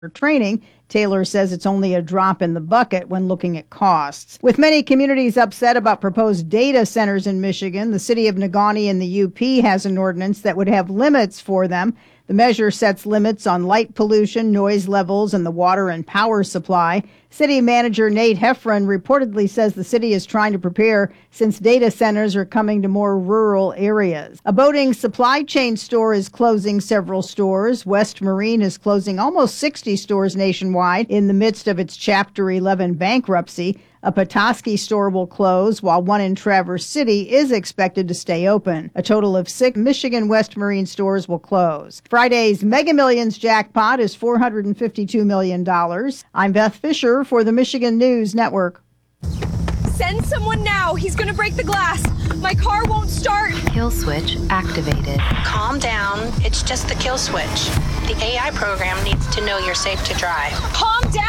For training, Taylor says it's only a drop in the bucket when looking at costs. With many communities upset about proposed data centers in Michigan, the city of Negaunee and the UP has an ordinance that would have limits for them. The measure sets limits on light pollution, noise levels, and the water and power supply. City manager Nate Heffron reportedly says the city is trying to prepare since data centers are coming to more rural areas. A boating supply chain store is closing several stores. West Marine is closing almost 60 stores nationwide in the midst of its Chapter 11 bankruptcy. A Petoskey store will close, while one in Traverse City is expected to stay open. A total of 6 Michigan West Marine stores will close. Friday's Mega Millions jackpot is $452 million. I'm Beth Fisher for the Michigan News Network. Send someone now. He's going to break the glass. My car won't start. Kill switch activated. Calm down. It's just the kill switch. The AI program needs to know you're safe to drive. Calm down?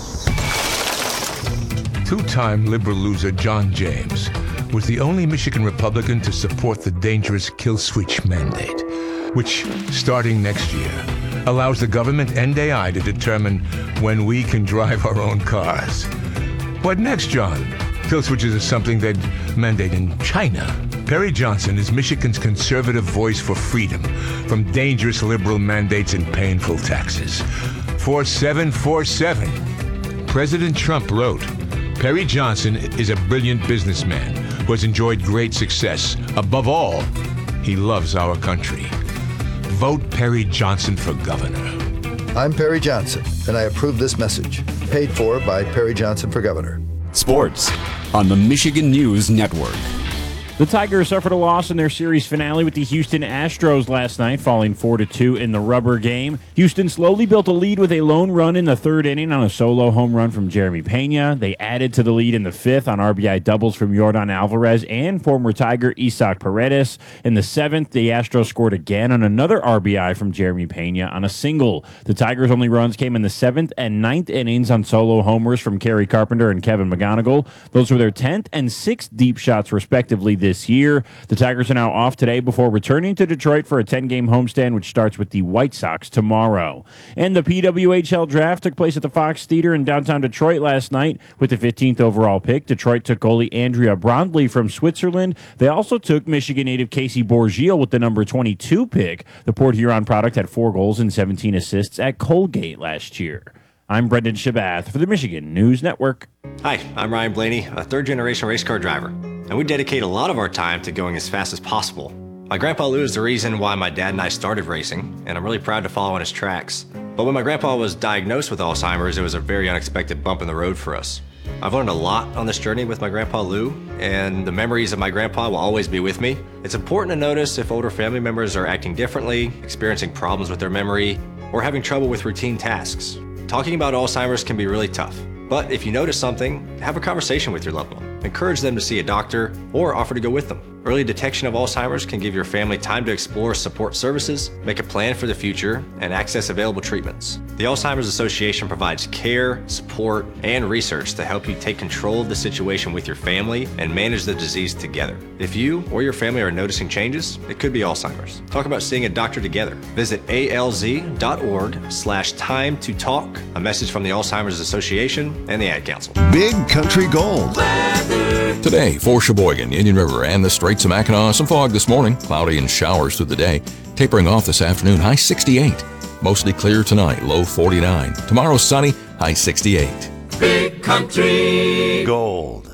Two-time liberal loser John James was the only Michigan Republican to support the dangerous kill switch mandate, which, starting next year, allows the government and AI to determine when we can drive our own cars. What next, John? Kill switches are something they'd mandate in China. Perry Johnson is Michigan's conservative voice for freedom from dangerous liberal mandates and painful taxes. 4747. President Trump wrote, Perry Johnson is a brilliant businessman who has enjoyed great success. Above all, he loves our country. Vote Perry Johnson for governor. I'm Perry Johnson, and I approve this message. Paid for by Perry Johnson for governor. Sports on the Michigan News Network. The Tigers suffered a loss in their series finale with the Houston Astros last night, falling 4-2 in the rubber game. Houston slowly built a lead with a lone run in the third inning on a solo home run from Jeremy Pena. They added to the lead in the fifth on RBI doubles from Yordan Alvarez and former Tiger Isaac Paredes. In the seventh, the Astros scored again on another RBI from Jeremy Pena on a single. The Tigers' only runs came in the seventh and ninth innings on solo homers from Kerry Carpenter and Kevin McGonigal. Those were their 10th and 6th deep shots, respectively, this year. The Tigers are now off today before returning to Detroit for a 10-game homestand, which starts with the White Sox tomorrow. And the PWHL draft took place at the Fox Theater in downtown Detroit last night. With the 15th overall pick, Detroit took goalie Andrea Brondley from Switzerland. They also took Michigan native Casey Borgiel with the number 22 pick. The Port Huron product had 4 goals and 17 assists at Colgate last year. I'm Brendan Shabath for the Michigan News Network. Hi, I'm Ryan Blaney, a third-generation race car driver, and we dedicate a lot of our time to going as fast as possible. My grandpa Lou is the reason why my dad and I started racing, and I'm really proud to follow in his tracks. But when my grandpa was diagnosed with Alzheimer's, it was a very unexpected bump in the road for us. I've learned a lot on this journey with my grandpa Lou, and the memories of my grandpa will always be with me. It's important to notice if older family members are acting differently, experiencing problems with their memory, or having trouble with routine tasks. Talking about Alzheimer's can be really tough, but if you notice something, have a conversation with your loved one. Encourage them to see a doctor or offer to go with them. Early detection of Alzheimer's can give your family time to explore support services, make a plan for the future, and access available treatments. The Alzheimer's Association provides care, support, and research to help you take control of the situation with your family and manage the disease together. If you or your family are noticing changes, it could be Alzheimer's. Talk about seeing a doctor together. Visit alz.org/time to talk. A message from the Alzheimer's Association and the Ad Council. Big Country Gold. Today, for Sheboygan, Indian River, and the Straits of Mackinac, some fog this morning, cloudy and showers through the day. Tapering off this afternoon, high 68. Mostly clear tonight, low 49. Tomorrow, sunny, high 68. Big Country Gold.